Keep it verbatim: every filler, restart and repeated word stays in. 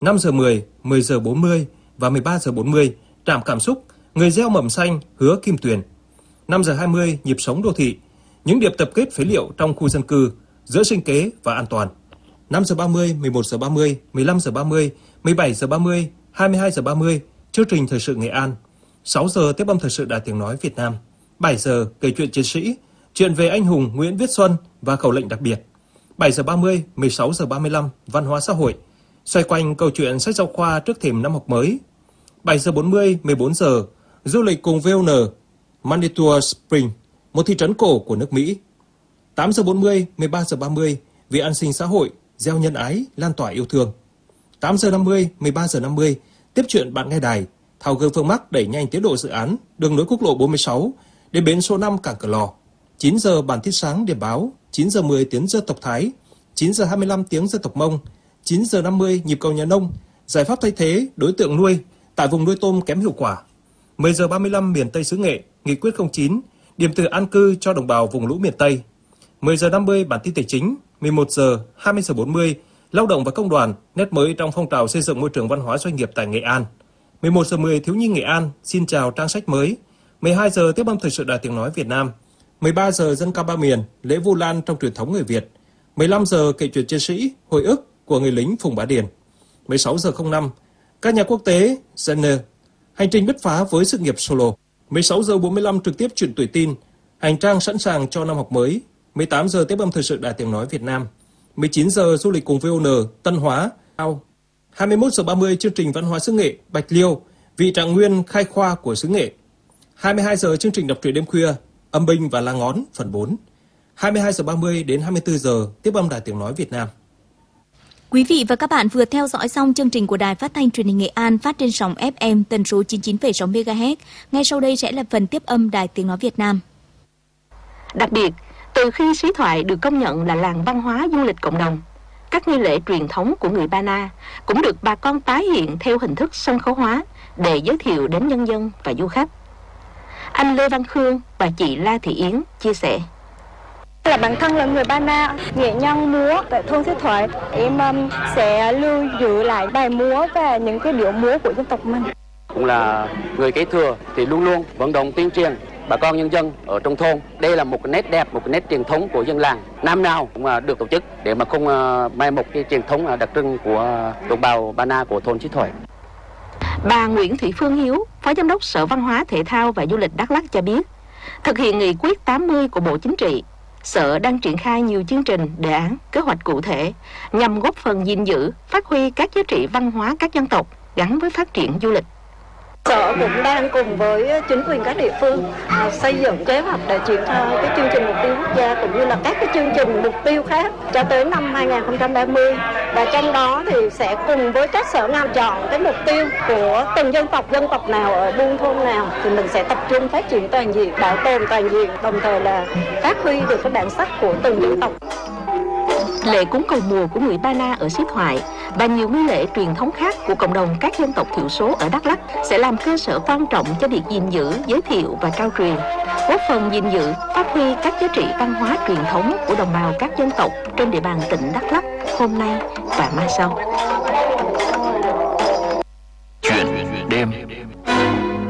năm giờ mười, mười giờ bốn mươi và mười ba giờ bốn mươi, Trạm Cảm xúc, Người gieo mầm xanh, Hứa Kim Tuyền. năm giờ hai mươi, Nhịp sống đô thị, những điểm tập kết phế liệu trong khu dân cư, giữa sinh kế và an toàn. năm giờ ba mươi, mười một giờ ba mươi, mười lăm giờ ba mươi, mười bảy giờ ba mươi, hai mươi hai giờ ba mươi, chương trình thời sự Nghệ An. sáu giờ tiếp âm thời sự Đài Tiếng nói Việt Nam. bảy giờ kể chuyện chiến sĩ, chuyện về anh hùng Nguyễn Viết Xuân và khẩu lệnh đặc biệt. bảy giờ ba mươi, mười sáu giờ ba mươi lăm, văn hóa xã hội, xoay quanh câu chuyện sách giáo khoa trước thềm năm học mới. bảy giờ bốn mươi, mười bốn giờ, du lịch cùng vê o en, Manitou Spring, một thị trấn cổ của nước Mỹ. tám giờ bốn mươi, mười ba giờ ba mươi, vì an sinh xã hội, gieo nhân ái, lan tỏa yêu thương. tám giờ năm mươi, mười ba giờ năm mươi, tiếp chuyện bạn nghe đài, tháo gỡ vướng mắc đẩy nhanh tiến độ dự án đường nối quốc lộ bốn mươi sáu đến bến số năm cảng Cửa Lò. chín giờ bản tin sáng điểm báo, chín giờ mười tiếng dân tộc Thái, chín giờ hai mươi lăm tiếng dân tộc Mông, chín giờ năm mươi nhịp cầu nhà nông, giải pháp thay thế đối tượng nuôi tại vùng nuôi tôm kém hiệu quả. mười giờ ba mươi lăm miền Tây xứ Nghệ, nghị quyết không chín, điểm từ an cư cho đồng bào vùng lũ miền Tây. mười giờ năm mươi bản tin tài chính, mười một giờ, hai mươi giờ bốn mươi, lao động và công đoàn, nét mới trong phong trào xây dựng môi trường văn hóa doanh nghiệp tại Nghệ An. mười một giờ mười thiếu nhi Nghệ An, xin chào trang sách mới. mười hai giờ tiếp âm thời sự Đài Tiếng nói Việt Nam. mười ba giờ dân ca ba miền, lễ Vu Lan trong truyền thống người Việt. mười lăm giờ kể chuyện chiến sĩ, hồi ức của người lính Phùng Bá Điền. mười sáu giờ không năm, các nhà quốc tế, Jenner, hành trình bứt phá với sự nghiệp solo. mười sáu giờ bốn mươi lăm trực tiếp chuyện tuổi tin, hành trang sẵn sàng cho năm học mới. mười tám giờ tiếp âm thời sự Đài Tiếng nói Việt Nam. mười chín giờ du lịch cùng vê o en, Tân Hóa, Ao. hai mươi mốt giờ ba mươi chương trình văn hóa xứ Nghệ, Bạch Liêu, vị trạng nguyên khai khoa của xứ Nghệ. hai mươi hai giờ chương trình đọc truyện đêm khuya, Âm binh và Lá ngón phần bốn. hai mươi hai giờ ba mươi đến hai mươi tư giờ tiếp âm Đài Tiếng nói Việt Nam. Quý vị và các bạn vừa theo dõi xong chương trình của Đài Phát thanh Truyền hình Nghệ An phát trên sóng ép em tần số chín mươi chín phẩy sáu mê ga héc. Ngay sau đây sẽ là phần tiếp âm Đài Tiếng nói Việt Nam. Đặc biệt, từ khi Xí Thoại được công nhận là làng văn hóa du lịch cộng đồng, các nghi lễ truyền thống của người Ba Na cũng được bà con tái hiện theo hình thức sân khấu hóa để giới thiệu đến nhân dân và du khách. Anh Lê Văn Khương và chị La Thị Yến chia sẻ. Là bản thân là người Ba Na, nghệ nhân múa tại thôn Xí Thoại, em um, sẽ lưu giữ lại bài múa và những cái điệu múa của dân tộc mình. Cũng là người kế thừa thì luôn luôn vận động tuyên truyền bà con nhân dân ở trong thôn. Đây là một cái nét đẹp, một cái nét truyền thống của dân làng. Năm nào cũng được tổ chức để mà không mai một cái truyền thống đặc trưng của đồng bào Ba Na của thôn Xí Thoại. Bà Nguyễn Thị Phương Hiếu, Phó Giám đốc Sở Văn hóa Thể thao và Du lịch Đắk Lắk cho biết, thực hiện nghị quyết tám mươi của Bộ Chính trị, Sở đang triển khai nhiều chương trình, đề án, kế hoạch cụ thể nhằm góp phần gìn giữ, phát huy các giá trị văn hóa các dân tộc gắn với phát triển du lịch. Sở cũng đang cùng với chính quyền các địa phương xây dựng kế hoạch để triển khai cái chương trình mục tiêu quốc gia cũng như là các cái chương trình mục tiêu khác cho tới năm hai nghìn không trăm ba mươi, và trong đó thì sẽ cùng với các sở ngành chọn cái mục tiêu của từng dân tộc dân tộc nào ở buôn thôn nào thì mình sẽ tập trung phát triển toàn diện, bảo tồn toàn diện, đồng thời là phát huy được cái bản sắc của từng dân tộc. Lễ cúng cầu mùa của người Ba Na ở Xí Thoại và nhiều nghi lễ truyền thống khác của cộng đồng các dân tộc thiểu số ở Đắk Lắk sẽ làm cơ sở quan trọng cho việc gìn giữ, giới thiệu và trao truyền, góp phần gìn giữ, phát huy các giá trị văn hóa truyền thống của đồng bào các dân tộc trên địa bàn tỉnh Đắk Lắk hôm nay và mai sau.